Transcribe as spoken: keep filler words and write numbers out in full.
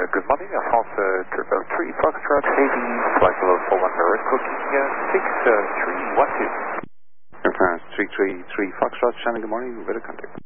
good morning. Alpha Triple Three Foxtrot Heavy Flight Level four one Mirror Cooking six three one two. Air France three three three Foxtrot, Shannon, good morning. Bit of contact.